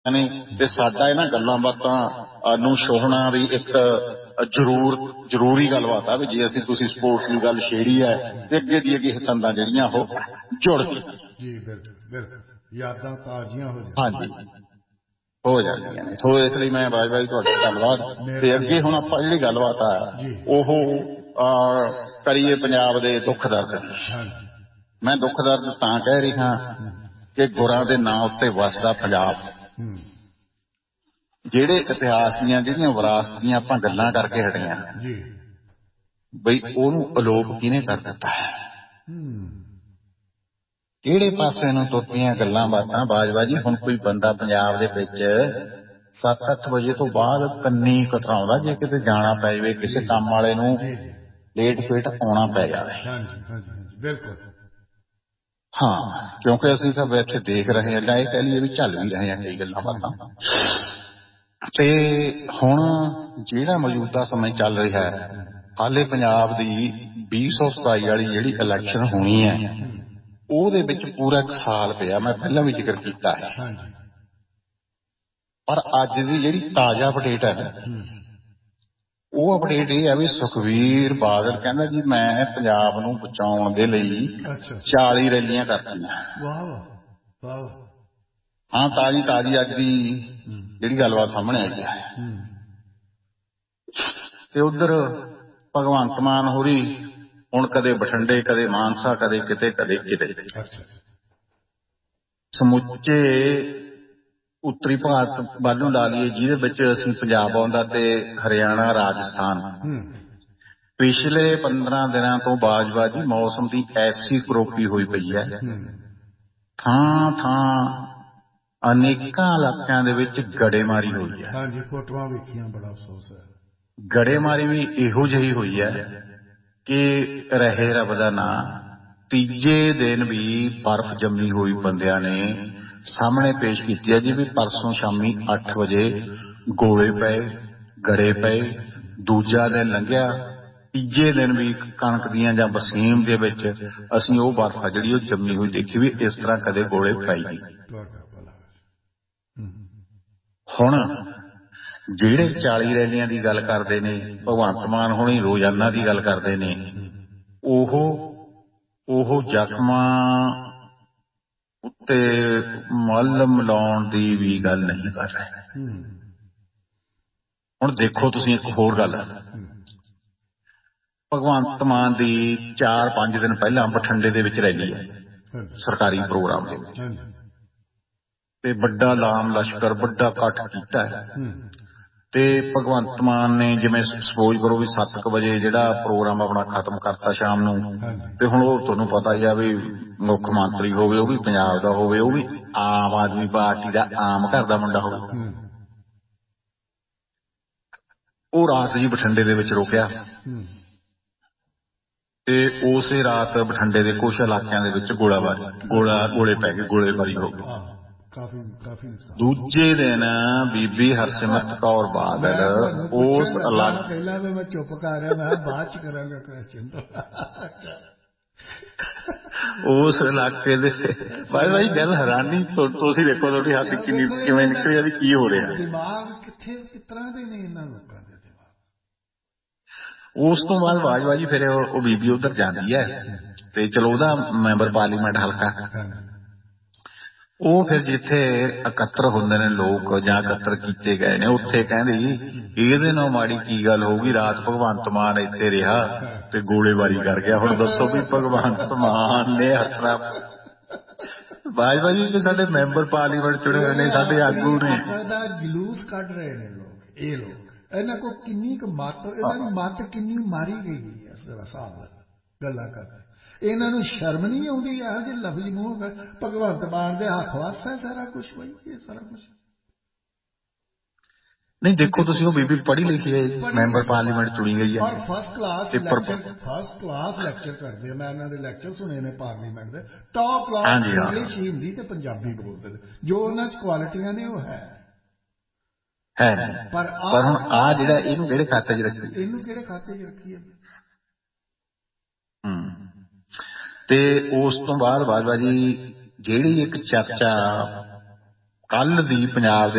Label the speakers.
Speaker 1: ਨਹੀਂ ਤੇ ਸਾਡਾ ਇਹਨਾਂ ਗੱਲਾਂ ਬਾਤਾਂ ਨੂੰ ਛੋਹਣਾ ਵੀ ਇੱਕ ਜ਼ਰੂਰੀ ਗੱਲਬਾਤ ਆ ਵੀ ਜੇ ਅਸੀਂ ਤੁਸੀਂ ਸਪੋਰਟਸ ਦੀ ਗੱਲ ਛੇੜੀ ਹੈ ਤੇ ਅੱਗੇ ਦੀ ਅੱਗੇ ਤੰਦਾਂ ਜਿਹੜੀਆਂ ਉਹ ਜੁੜ ਗਈਆਂ
Speaker 2: ਜੀ। ਬਿਲਕੁਲ ਬਿਲਕੁਲ, ਯਾਦਾਂ ਤਾਜ਼ੀਆਂ ਹੋ ਜਾਂਦੀਆਂ।
Speaker 1: ਹਾਂਜੀ ਹੋ ਜਾਂਦੀਆਂ ਨੇ। ਸੋ ਇਸ ਲਈ ਮੈਂ ਬਾਈ ਤੁਹਾਡਾ ਧੰਨਵਾਦ। ਤੇ ਅੱਗੇ ਹੁਣ ਆਪਾਂ ਜਿਹੜੀ ਗੱਲਬਾਤ ਆ ਉਹ ਕਰੀਏ ਪੰਜਾਬ ਦੇ ਦੁੱਖ ਦਰਦ ਦੀ। ਮੈਂ ਦੁੱਖ ਦਰਦ ਤਾਂ ਕਹਿ ਰਿਹਾ ਕਿ ਗੁਰਾਂ ਦੇ ਨਾਂ ਉੱਤੇ ਵਸਦਾ ਪੰਜਾਬ, ਜਿਹੜੇ ਇਤਿਹਾਸ ਦੀਆਂ ਜਿਹੜੀਆਂ ਵਿਰਾਸਤ ਦੀਆਂ ਆਪਾਂ ਗੱਲਾਂ ਕਰਕੇ ਹਟੇ ਆਂ ਬਈ ਉਹਨੂੰ ਅਲੋਪ ਕਿਹਨੇ ਕਰ ਦਿੱਤਾ ਹੈ, ਕਿਹੜੇ ਪਾਸੇ ਨੂੰ ਤੁਰਦੀਆਂ ਗੱਲਾਂ ਬਾਤਾਂ। ਬਾਜਵਾ ਜੀ ਹੁਣ ਕੋਈ ਬੰਦਾ ਪੰਜਾਬ ਦੇ ਵਿੱਚ 7-8 ਵਜੇ ਤੋਂ ਬਾਅਦ ਕੰਨੀ ਕਤਰਾਉਂਦਾ ਜੇ ਕਿਤੇ ਜਾਣਾ ਪੈ ਜਾਵੇ, ਕਿਸੇ ਕੰਮ ਵਾਲੇ ਨੂੰ ਲੇਟ ਫੇਟ ਆਉਣਾ ਪੈ ਜਾਵੇ।
Speaker 2: ਬਿਲਕੁਲ
Speaker 1: ਹਾਂ, ਕਿਉਂਕਿ ਅਸੀਂ ਤਾਂ ਇੱਥੇ ਦੇਖ ਰਹੇ ਹਾਂ ਜਾਂ ਇਹ ਕਹਿ ਲਈਏ ਵੀ ਝੱਲ ਵੀ ਰਹੇ ਹਾਂ ਕਈ ਗੱਲਾਂ ਬਾਤਾਂ। ਤੇ ਹੁਣ ਜਿਹੜਾ ਮੌਜੂਦਾ ਸਮਾਂ ਚੱਲ ਰਿਹਾ ਹੈ, ਹਾਲੇ ਪੰਜਾਬ ਦੀ 2027 ਵਾਲੀ ਜਿਹੜੀ ਇਲੈਕਸ਼ਨ ਹੋਣੀ ਹੈ ਉਹਦੇ ਵਿੱਚ ਪੂਰਾ 1 ਸਾਲ ਪਿਆ। ਮੈਂ ਪਹਿਲਾਂ ਵੀ ਜ਼ਿਕਰ ਕੀਤਾ ਹੈ, ਪਰ ਅੱਜ ਦੀ ਜਿਹੜੀ ਤਾਜ਼ਾ ਅਪਡੇਟ ਹੈ ਉਹ ਅਪਡੇਟ ਇਹ ਹੈ ਵੀ ਸੁਖਬੀਰ ਬਾਦਲ ਕਹਿੰਦਾ ਜੀ ਮੈਂ ਪੰਜਾਬ ਨੂੰ ਬਚਾਉਣ ਦੇ ਲਈ 40 ਰੈਲੀਆਂ ਕਰਤੀਆਂ। ਹਾਂ, ਤਾਜ਼ੀ ਅੱਜ ਦੀ ਜਿਹੜੀ ਗੱਲਬਾਤ ਸਾਹਮਣੇ ਆਈ ਹੈ। ਤੇ ਉਧਰ ਭਗਵੰਤ ਮਾਨ ਹੋਰੀ ਹੁਣ ਕਦੇ ਬਠਿੰਡੇ, ਕਦੇ ਮਾਨਸਾ, ਕਦੇ ਕਿਤੇ ਸਮੁੱਚੇ ਉੱਤਰੀ ਭਾਰਤ ਵੱਲ ਨੂੰ ਲਾ ਲਈਏ, ਜਿਹਦੇ ਵਿੱਚ ਅਸੀਂ ਪੰਜਾਬ ਆਉਂਦਾ ਤੇ ਹਰਿਆਣਾ, ਰਾਜਸਥਾਨ। ਪਿਛਲੇ 15 ਦਿਨਾਂ ਤੋਂ ਬਾਜਵਾ ਜੀ ਮੌਸਮ ਦੀ ਐਸੀ ਕਰੋਪੀ ਹੋਈ ਪਈ ਹੈ, ਥਾਂ ਥਾਂ ਅਨੇਕਾਂ ਇਲਾਕਿਆਂ ਦੇ ਵਿੱਚ ਗੜੇਮਾਰੀ ਹੋਈ ਹੈ।
Speaker 2: ਹਾਂਜੀ, ਫੋਟੋਆਂ ਵੇਖੀਆਂ, ਬੜਾ ਅਫਸੋਸ ਹੈ।
Speaker 1: ਗੜੇਮਾਰੀ ਵੀ ਇਹੋ ਜਿਹੀ ਹੋਈ ਹੈ ਕਿ ਰਹੇ ਰੱਬ ਦਾ ਨਾਂ, ਤੀਜੇ ਦਿਨ ਵੀ ਬਰਫ਼ ਜੰਮੀ ਹੋਈ ਬੰਦਿਆਂ ਨੇ ਸਾਹਮਣੇ ਪੇਸ਼ ਕੀਤੀ ਹੈ ਜੀ ਵੀ ਪਰਸੋਂ ਸ਼ਾਮੀ 8 ਵਜੇ ਗੋਲੇ ਪਏ, ਗੜੇ ਪਏ, ਦੂਜਾ ਦਿਨ ਲੰਘਿਆ, ਤੀਜੇ ਦਿਨ ਵੀ ਕਣਕ ਦੀਆਂ ਜਾਂ ਵਸੀਮ ਦੇ ਵਿੱਚ ਅਸੀਂ ਉਹ ਬਰਫ਼ ਜਿਹੜੀ ਉਹ ਜੰਮੀ ਹੋਈ ਦੇਖੀ ਵੀ ਇਸ ਤਰ੍ਹਾਂ ਕਦੇ ਗੋਲੇ ਪਏ ਨਹੀਂ। ਹੁਣ ਜਿਹੜੇ 40 ਰੈਲੀਆਂ ਦੀ ਗੱਲ ਕਰਦੇ ਨੇ, ਭਗਵੰਤ ਮਾਨ ਹੋਣੀ ਰੋਜ਼ਾਨਾ ਦੀ ਗੱਲ ਕਰਦੇ ਨੇ, ਉਹ ਜ਼ਖਮਾਂ ਉੱਤੇ ਮਲਮ ਲਾਉਣ ਦੀ ਵੀ ਗੱਲ ਨਹੀਂ ਕਰ ਰਹੇ। ਹੁਣ ਦੇਖੋ ਤੁਸੀਂ ਇੱਕ ਹੋਰ ਗੱਲ, ਭਗਵੰਤ ਮਾਨ ਦੀ 4-5 ਦਿਨ ਪਹਿਲਾਂ ਬਠਿੰਡੇ ਦੇ ਵਿੱਚ ਰੈਲੀ ਹੈ, ਸਰਕਾਰੀ ਪ੍ਰੋਗਰਾਮ ਦੇ ਵਿੱਚ, ਤੇ ਵੱਡਾ ਲਾਮ ਲਸ਼ਕਰ, ਵੱਡਾ ਇਕੱਠ ਕੀਤਾ ਹੈ। ਤੇ ਭਗਵੰਤ ਮਾਨ ਨੇ ਜਿਵੇਂ ਸਪੋਜ਼ ਕਰੋ ਵੀ 7 ਵਜੇ ਜਿਹੜਾ ਪ੍ਰੋਗਰਾਮ ਆਪਣਾ ਖਤਮ ਕਰਤਾ ਸ਼ਾਮ ਨੂੰ, ਤੇ ਹੁਣ ਉਹ ਤੁਹਾਨੂੰ ਪਤਾ ਹੀ ਆ ਵੀ ਮੁੱਖ ਮੰਤਰੀ ਹੋਵੇ, ਉਹ ਵੀ ਪੰਜਾਬ ਦਾ ਹੋਵੇ, ਉਹ ਵੀ ਆਮ ਆਦਮੀ ਪਾਰਟੀ ਦਾ ਆਮ ਘਰ ਦਾ ਮੁੰਡਾ ਹੋਵੇ, ਉਹ ਰਾਤ ਜੀ ਬਠਿੰਡੇ ਦੇ ਵਿੱਚ ਰੁਕਿਆ ਤੇ ਉਸੇ ਰਾਤ ਬਠਿੰਡੇ ਦੇ ਕੁਝ ਇਲਾਕਿਆਂ ਦੇ ਵਿੱਚ ਗੋਲੇ ਪੈ ਗਏ, ਗੋਲੇਬਾਰੀ ਹੋ ਗਈ। ਦੂਜੇ ਦਿਨ ਬੀਬੀ ਹਰਸਿਮਰਤ ਕੌਰ ਬਾਦਲ ਉਸ
Speaker 2: ਪਹਿਲਾਂ ਵੀ ਮੈਂ ਚੁੱਪ ਕਰ ਰਿਹਾ, ਮੈਂ ਬਾਅਦ ਚ ਕਰਾਂਗਾ ਕੁਐਸਚਨ।
Speaker 1: ਉਸ ਇਲਾਕੇ ਦੇ ਭਾਈ ਗੱਲ ਹੈਰਾਨੀ, ਤੁਸੀਂ ਦੇਖੋ ਤੁਹਾਡੀ ਹਾਸੀ ਕਿਵੇਂ ਨਿਕਲੀ ਆ ਵੀ ਕੀ ਹੋ ਰਿਹਾ।
Speaker 2: ਦਿਮਾਗ ਕਿਸ ਤਰ੍ਹਾਂ ਦੇ ਨੇ ਇਹਨਾਂ ਲੋਕਾਂ ਦੇ ਦਿਮਾਗ।
Speaker 1: ਉਸ ਤੋਂ ਬਾਅਦ ਬਾਜਵਾ ਜੀ ਫਿਰ ਉਹ ਬੀਬੀ ਉੱਧਰ ਜਾਂਦੀ ਹੈ ਤੇ ਚਲੋ ਉਹਦਾ ਮੈਂਬਰ ਪਾਰਲੀਮੈਂਟ ਹਲਕਾ, ਉਹ ਫਿਰ ਜਿੱਥੇ ਇਕੱਤਰ ਹੁੰਦੇ ਨੇ ਲੋਕ ਜਾਂ ਇਕੱਤਰ ਕੀਤੇ ਗਏ ਨੇ, ਉੱਥੇ ਕਹਿੰਦੀ ਇਹਦੇ ਨਾਲ ਮਾੜੀ ਕੀ ਗੱਲ ਹੋਊਗੀ, ਰਾਤ ਭਗਵੰਤ ਮਾਨ ਇੱਥੇ ਰਿਹਾ ਤੇ ਗੋਲੀਬਾਰੀ ਕਰ ਗਿਆ। ਹੁਣ ਦੱਸੋ ਵੀ ਭਗਵੰਤ ਮਾਨ ਨੇ ਹੱਥਰਾ ਬਾਜਵਾ ਜੀ ਸਾਡੇ ਮੈਂਬਰ ਪਾਰਲੀਮੈਂਟ ਚੁਣੇ ਹੋਏ ਨੇ, ਸਾਡੇ ਆਗੂ ਨੇ,
Speaker 2: ਜਲੂਸ ਕੱਢ ਰਹੇ ਨੇ ਲੋਕ। ਇਹ ਲੋਕ ਇਹਨਾਂ ਕੋਲ ਕਿੰਨੀ ਕੁ ਮੱਤ, ਇਹਨਾਂ ਦੀ ਮੱਤ ਕਿੰਨੀ ਮਾਰੀ ਗਈ ਹੈ, ਇਸ ਦਾ ਹਿਸਾਬ ਗੱਲਾਂ ਕਰਦੇ। ਇਹਨਾਂ ਨੂੰ ਸ਼ਰਮ ਨਹੀਂ ਆਉਂਦੀ ਇਹੋ ਜਿਹੇ ਲਫ਼ਜ਼ ਮੂੰਹ ਭਗਵੰਤ ਮਾਨ ਦੇ ਹੱਥ ਵੱਸ ਹੈ ਸਾਰਾ ਕੁਛ। ਬਈ ਇਹ ਸਾਰਾ ਕੁਛ
Speaker 1: ਨਹੀਂ, ਦੇਖੋ ਤੁਸੀਂ ਉਹ ਬੀਬੀ ਪੜ੍ਹੀ ਲਿਖੀ ਹੈ, ਮੈਂਬਰ ਪਾਰਲੀਮੈਂਟ ਚੁਣੀ ਗਈ ਹੈ,
Speaker 2: ਔਰ ਫਸਟ ਕਲਾਸ ਲੈਕਚਰ ਕਰਦੇ ਆ। ਮੈਂ ਇਹਨਾਂ ਦੇ ਲੈਕਚਰ ਸੁਣੇ ਨੇ ਪਾਰਲੀਮੈਂਟ ਦੇ, ਟੌਪ ਕਲਾਸ ਇੰਗਲਿਸ਼, ਹਿੰਦੀ ਤੇ ਪੰਜਾਬੀ ਬੋਲਦੇ ਨੇ। ਜੋ ਉਹਨਾਂ 'ਚ ਕੁਆਲਿਟੀਆਂ ਨੇ ਉਹ ਹੈ।
Speaker 1: ਪਰ ਹੁਣ ਆ ਜਿਹੜਾ ਇਹਨੂੰ ਕਿਹੜੇ ਖਾਤੇ 'ਚ ਰੱਖੀ,
Speaker 2: ਇਹਨੂੰ ਕਿਹੜੇ ਖਾਤੇ 'ਚ ਰੱਖੀ ਹੈ।
Speaker 1: ਤੇ ਉਸ ਤੋਂ ਬਾਅਦ ਬਾਜਵਾ ਜੀ ਜਿਹੜੀ ਇੱਕ ਚਰਚਾ ਕੱਲ ਦੀ ਪੰਜਾਬ ਦੇ